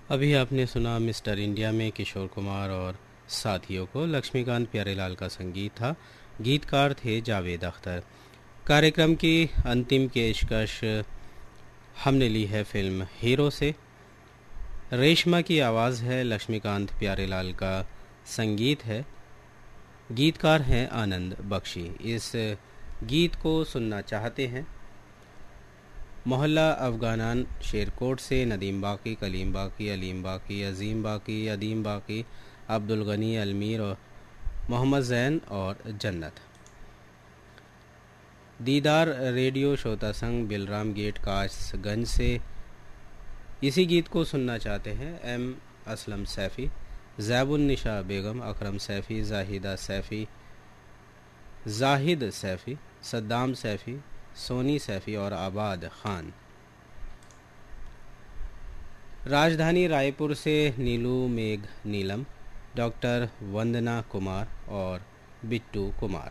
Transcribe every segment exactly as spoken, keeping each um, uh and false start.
अभी आपने सुना मिस्टर इंडिया में किशोर कुमार और साथियों को। लक्ष्मीकांत प्यारेलाल का संगीत था, गीतकार थे जावेद अख्तर। कार्यक्रम की अंतिम पेशकश हमने ली है फिल्म हीरो से। रेशमा की आवाज़ है, लक्ष्मीकांत प्यारेलाल का संगीत है, गीतकार हैं आनंद बख्शी। इस गीत को सुनना चाहते हैं मोहल्ला अफगानान शेरकोट से नदीम बाकी, कलीम बाकी, अलीम बाकी, अजीम बाकी, अदीम बाकी, अब्दुल गनी, अलमीर और मोहम्मद जैन और जन्नत। दीदार रेडियो श्रोता संघ बिलराम गेट कासगंज से इसी गीत को सुनना चाहते हैं एम असलम सैफ़ी, ज़ैबुन निशा बेगम, अकरम सैफ़ी, जाहिदा सैफ़ी, जाहिद सैफ़ी, सद्दाम सैफ़ी, सोनी सैफ़ी और आबाद खान। राजधानी रायपुर से नीलू मेघ नीलम, डॉक्टर वंदना कुमार और बिट्टू कुमार।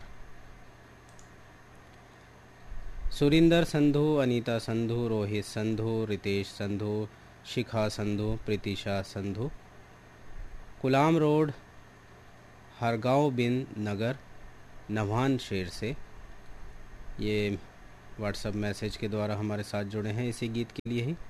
सुरिंदर संधू, अनीता संधू, रोहित संधू, रितेश संधू, शिखा संधू, प्रीतिशा संधू, गुलाम रोड, हरगांव बिन नगर, नवान शेर से ये व्हाट्सएप मैसेज के द्वारा हमारे साथ जुड़े हैं इसी गीत के लिए ही।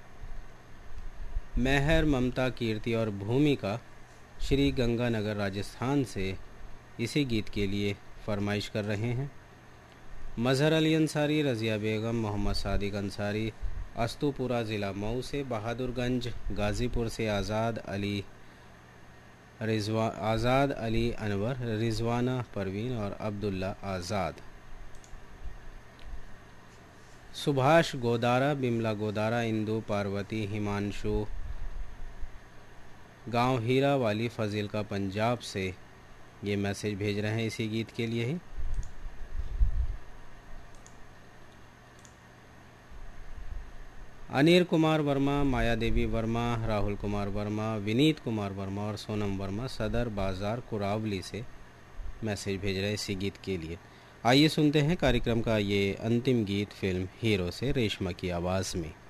मेहर, ममता, कीर्ति और भूमिका श्री गंगानगर राजस्थान से इसी गीत के लिए फरमाइश कर रहे हैं। मजहर अली अंसारी, रज़िया बेगम, मोहम्मद सादिक अंसारी, अस्तुपुरा ज़िला मऊ से, बहादुरगंज गाज़ीपुर से आज़ाद अली रिजवा आज़ाद अली अनवर, रिजवाना परवीन और अब्दुल्ला आज़ाद। सुभाष गोदारा, बिमला गोदारा, इंदु पार्वती, हिमांशु, गांव हीरा वाली फजील का पंजाब से ये मैसेज भेज रहे हैं इसी गीत के लिए ही। अनिल कुमार वर्मा, माया देवी वर्मा, राहुल कुमार वर्मा, विनीत कुमार वर्मा और सोनम वर्मा सदर बाज़ार कुरावली से मैसेज भेज रहे हैं इसी गीत के लिए। आइए सुनते हैं कार्यक्रम का ये अंतिम गीत फिल्म हीरो से रेशमा की आवाज़ में।